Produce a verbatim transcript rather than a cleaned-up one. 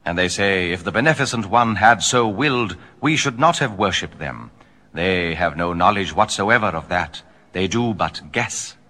And they say, if the Beneficent One had so willed, we should not have worshipped them. They have no knowledge whatsoever of that. They do but guess.